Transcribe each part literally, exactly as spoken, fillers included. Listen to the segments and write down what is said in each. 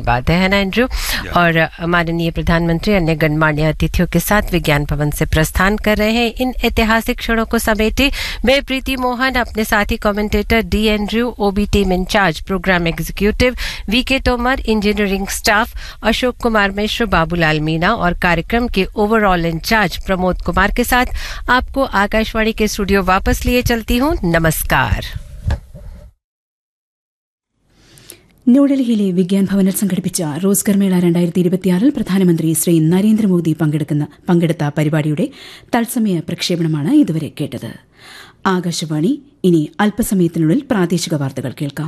बात है ना एंड्रू। और माननीय प्रधानमंत्री अन्य गणमान्य अतिथियों के साथ विज्ञान भवन से प्रस्थान कर रहे हैं। इन ऐतिहासिक क्षणों को समेटे मैं प्रीति मोहन, अपने साथी commentator D Andrew, OB team incharge, programme executive we के तोमर, इंजीनियरिंग स्टाफ अशोक कुमार मिश्र, बाबूलाल मीणा और कार्यक्रम के ओवरऑल इंचार्ज प्रमोद कुमार के साथ आपको आकाशवाणी के स्टूडियो वापस लिए चलती हूं। नमस्कार। ന്യൂഡൽഹിയിലെ വിജ്ഞാൻ ഭവനിൽ സംഘടിപ്പിച്ച റോസ്ഗർ മേള രണ്ടായിരത്തി ഇരുപത്തിയാറിൽ പ്രധാനമന്ത്രി ശ്രീ നരേന്ദ്രമോദി പങ്കെടുത്ത പരിപാടിയുടെ തത്സമയ പ്രക്ഷേപണമാണ് ഇതുവരെ കേട്ടത്. ആകാശവാണി ഇനി അല്പസമയത്തിനുള്ളിൽ പ്രാദേശിക വാർത്തകൾ കേൾക്കാം.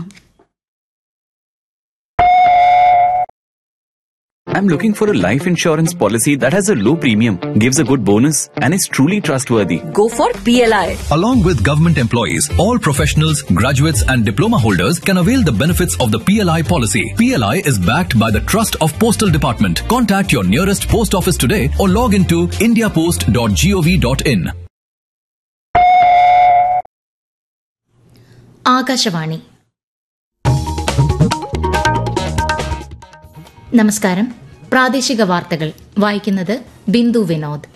I'm looking for a life insurance policy that has a low premium, gives a good bonus, and is truly trustworthy. Go for P L I. Along with government employees, all professionals, graduates, and diploma holders can avail the benefits of the P L I policy. P L I is backed by the Trust of Postal Department. Contact your nearest post office today or log into india post dot gov dot in. Akashvani. നമസ്കാരം. പ്രാദേശിക വാർത്തകൾ വായിക്കുന്നത് ബിന്ദു വിനോദ്.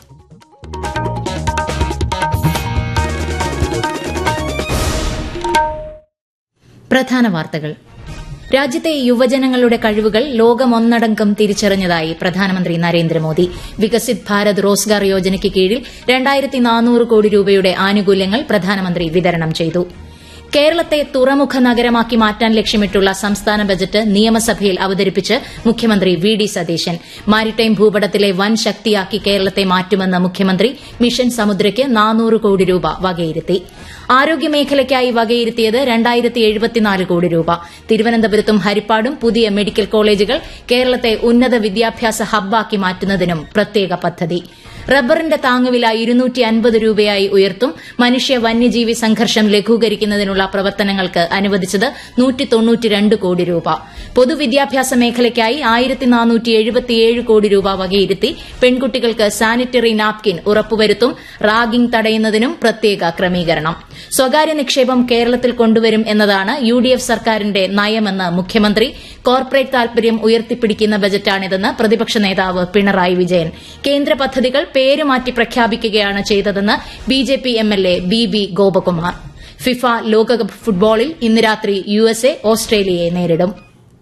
പ്രധാന വാർത്തകൾ. രാജ്യത്തെ യുവജനങ്ങളുടെ കഴിവുകൾ ലോകമൊന്നടങ്കം തിരിച്ചറിഞ്ഞതായി പ്രധാനമന്ത്രി നരേന്ദ്രമോദി. വികസിത് ഭാരത് റോസ്ഗാർ യോജനയ്ക്ക് കീഴിൽ രണ്ടായിരത്തി നാനൂറ് കോടി രൂപയുടെ ആനുകൂല്യങ്ങൾ പ്രധാനമന്ത്രി വിതരണം ചെയ്തു. കേരളത്തെ തുറമുഖ നഗരമാക്കി മാറ്റാൻ ലക്ഷ്യമിട്ടുള്ള സംസ്ഥാന ബജറ്റ് നിയമസഭയിൽ അവതരിപ്പിച്ച് മുഖ്യമന്ത്രി വി ഡി സതീശൻ. മാരിടൈം ഭൂപടത്തിലെ വൻ ശക്തിയാക്കി കേരളത്തെ മാറ്റുമെന്ന മുഖ്യമന്ത്രി മിഷൻ സമുദ്രയ്ക്ക് നാനൂറ് കോടി രൂപ വകയിരുത്തി. ആരോഗ്യമേഖലയ്ക്കായി വകയിരുത്തിയത് രണ്ടായിരത്തി എഴുപത്തിനാല് കോടി രൂപ. തിരുവനന്തപുരത്തും ഹരിപ്പാടും പുതിയ മെഡിക്കൽ കോളേജുകൾ കേരളത്തെ ഉന്നത വിദ്യാഭ്യാസ ഹബ്ബാക്കി മാറ്റുന്നതിനും പ്രത്യേക പദ്ധതി. റബ്ബറിന്റെ താങ്ങുവില ഇരുന്നൂറ്റി അൻപത് രൂപയായി ഉയർത്തും. മനുഷ്യ വന്യജീവി സംഘർഷം ലഘൂകരിക്കുന്നതിനുള്ള പ്രവർത്തനങ്ങൾക്ക് അനുവദിച്ചത് നൂറ്റി തൊണ്ണൂറ്റിരണ്ട് കോടി രൂപ. പൊതുവിദ്യാഭ്യാസ മേഖലയ്ക്കായി ആയിരത്തി നാനൂറ്റി എഴുപത്തിയേഴ് കോടി രൂപ വകയിരുത്തി. പെൺകുട്ടികൾക്ക് സാനിറ്ററി നാപ്കിൻ ഉറപ്പുവരുത്തും. റാഗിംഗ് തടയുന്നതിനും പ്രത്യേക ക്രമീകരണം. സ്വകാര്യ നിക്ഷേപം കേരളത്തിൽ കൊണ്ടുവരും എന്നതാണ് യു ഡി എഫ് സർക്കാരിന്റെ നയമെന്ന് മുഖ്യമന്ത്രി. കോർപ്പറേറ്റ് താൽപര്യം ഉയർത്തിപ്പിടിക്കുന്ന ബജറ്റാണിതെന്ന് പ്രതിപക്ഷ നേതാവ് പിണറായി വിജയൻ. കേന്ദ്ര പദ്ധതികൾ പേരുമാറ്റി പ്രഖ്യാപിക്കുകയാണ് ചെയ്തതെന്ന് B J P M L A B B Gopakumar. FIFA ലോകകപ്പ് ഫുട്ബോളിൽ ഇന്ന് രാത്രി യു എസ് എ ഓസ്ട്രേലിയയെ നേരിടും.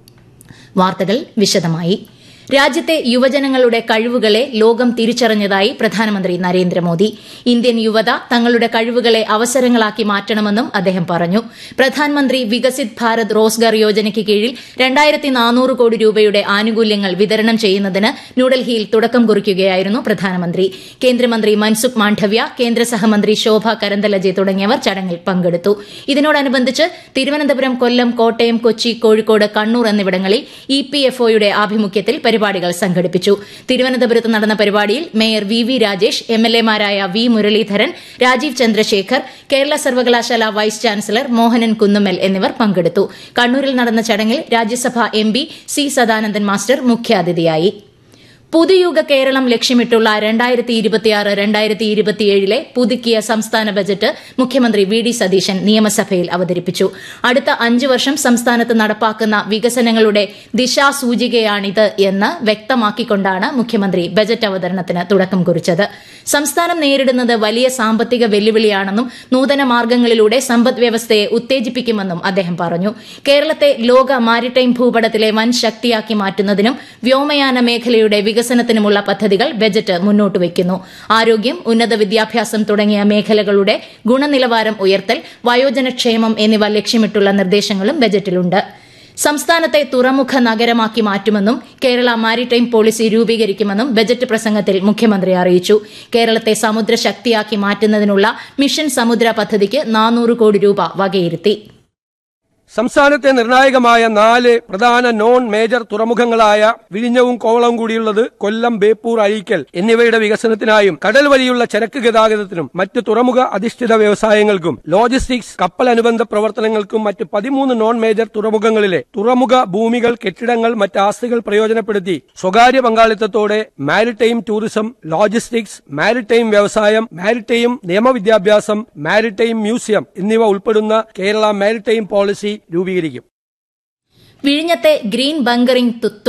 വാർത്തകൾ വിശദമായി. രാജ്യത്തെ യുവജനങ്ങളുടെ കഴിവുകളെ ലോകം തിരിച്ചറിഞ്ഞതായി പ്രധാനമന്ത്രി നരേന്ദ്രമോദി. ഇന്ത്യൻ യുവത തങ്ങളുടെ കഴിവുകളെ അവസരങ്ങളാക്കി മാറ്റണമെന്നും അദ്ദേഹം പറഞ്ഞു. പ്രധാനമന്ത്രി വികസിത് ഭാരത് റോസ്ഗാർ യോജനയ്ക്ക് കീഴിൽ രണ്ടായിരത്തി നാനൂറ് കോടി രൂപയുടെ ആനുകൂല്യങ്ങൾ വിതരണം ചെയ്യുന്നതിന് ന്യൂഡൽഹിയിൽ തുടക്കം കുറിക്കുകയായിരുന്നു പ്രധാനമന്ത്രി. കേന്ദ്രമന്ത്രി മൻസുഖ് മാണ്ഡവ്യ, കേന്ദ്ര സഹമന്ത്രി ശോഭ കരന്തലജെ തുടങ്ങിയവർ ചടങ്ങിൽ പങ്കെടുത്തു. ഇതിനോടനുബന്ധിച്ച് തിരുവനന്തപുരം, കൊല്ലം, കോട്ടയം, കൊച്ചി, കോഴിക്കോട്, കണ്ണൂർ എന്നിവിടങ്ങളിൽ ഇ പി എഫ് ഒയുടെ ആഭിമുഖ്യത്തിൽ പരിപാടികൾ സംഘടിപ്പിച്ചു. തിരുവനന്തപുരത്ത് നടന്ന പരിപാടിയിൽ mayor V V Rajesh, M L എമാരായ V Muraleedharan, Rajeev Chandrasekhar, Kerala സർവകലാശാല വൈസ് ചാൻസലർ മോഹനൻ കുന്നുമ്മൽ എന്നിവർ പങ്കെടുത്തു. കണ്ണൂരിൽ നടന്ന ചടങ്ങിൽ രാജ്യസഭാ M P C Sadanandan master മുഖ്യാതിഥിയായി. പുതുയുഗ കേരളം ലക്ഷ്യമിട്ടുള്ള രണ്ടായിരത്തി ഇരുപത്തിയാറ് രണ്ടായിരത്തി ഇരുപത്തിയേഴിലെ പുതുക്കിയ സംസ്ഥാന ബജറ്റ് മുഖ്യമന്ത്രി വി ഡി സതീശൻ നിയമസഭയിൽ അവതരിപ്പിച്ചു. അടുത്ത അഞ്ചു വർഷം സംസ്ഥാനത്ത് നടപ്പാക്കുന്ന വികസനങ്ങളുടെ ദിശാസൂചികയാണിത് എന്ന് വ്യക്തമാക്കിക്കൊണ്ടാണ് മുഖ്യമന്ത്രി ബജറ്റ് അവതരണത്തിന് തുടക്കം കുറിച്ചത്. സംസ്ഥാനം നേരിടുന്നത് വലിയ സാമ്പത്തിക വെല്ലുവിളിയാണെന്നും നൂതന മാർഗ്ഗങ്ങളിലൂടെ സമ്പദ് വ്യവസ്ഥയെ ഉത്തേജിപ്പിക്കുമെന്നും അദ്ദേഹം പറഞ്ഞു. കേരളത്തെ ലോക മാരിടൈം ഭൂപടത്തിലെ വൻ ശക്തിയാക്കി മാറ്റുന്നതിനും വ്യോമയാന മേഖലയുടെ വികസനത്തിനുമുള്ള പദ്ധതികൾ ബജറ്റ് മുന്നോട്ട് വയ്ക്കുന്നു. ആരോഗ്യം, ഉന്നത വിദ്യാഭ്യാസം തുടങ്ങിയ മേഖലകളുടെ ഗുണനിലവാരം ഉയർത്തൽ, വയോജനക്ഷേമം എന്നിവ ലക്ഷ്യമിട്ടുള്ള നിർദ്ദേശങ്ങളും ബജറ്റിലുണ്ട്. സംസ്ഥാനത്തെ തുറമുഖ നഗരമാക്കി മാറ്റുമെന്നും കേരള മാരിടൈം പോളിസി രൂപീകരിക്കുമെന്നും ബജറ്റ് പ്രസംഗത്തിൽ മുഖ്യമന്ത്രി അറിയിച്ചു. കേരളത്തെ സമുദ്ര ശക്തിയാക്കി മാറ്റുന്നതിനുള്ള മിഷൻ സമുദ്ര പദ്ധതിക്ക് നാനൂറ് കോടി രൂപ വകയിരുത്തി. സംസ്ഥാനത്തെ നിർണായകമായ നാല് പ്രധാന നോൺ മേജർ തുറമുഖങ്ങളായ വിഴിഞ്ഞവും കോവളവും കൂടിയുള്ളത് കൊല്ലം, ബേപ്പൂർ, അഴീക്കൽ എന്നിവയുടെ വികസനത്തിനായും കടൽ വഴിയുള്ള ചരക്ക് ഗതാഗതത്തിനും മറ്റ് തുറമുഖ അധിഷ്ഠിത വ്യവസായങ്ങൾക്കും ലോജിസ്റ്റിക്സ്, കപ്പൽ അനുബന്ധ പ്രവർത്തനങ്ങൾക്കും മറ്റ് പതിമൂന്ന് നോൺ മേജർ തുറമുഖങ്ങളിലെ തുറമുഖ ഭൂമികൾ, കെട്ടിടങ്ങൾ, മറ്റ് ആസ്തികൾ പ്രയോജനപ്പെടുത്തി സ്വകാര്യ പങ്കാളിത്തത്തോടെ മാരിടൈം ടൂറിസം, ലോജിസ്റ്റിക്സ്, മാരിടൈം വ്യവസായം, മാരിടൈം നിയമവിദ്യാഭ്യാസം, മാരിടൈം മ്യൂസിയം എന്നിവ ഉൾപ്പെടുന്ന കേരള മാരിടൈം പോളിസി രൂപീകരിക്കും. വിഴിഞ്ഞത്തെ ഗ്രീൻ ബങ്കറിംഗ്